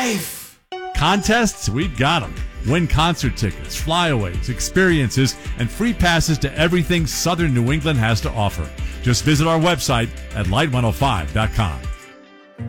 life. Contests? We got them. Win concert tickets, flyaways, experiences, and free passes to everything Southern New England has to offer. Just visit our website at light105.com.